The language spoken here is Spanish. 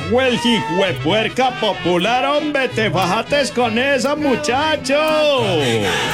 el puerca popular, hombre, te fajates con esa, muchacho.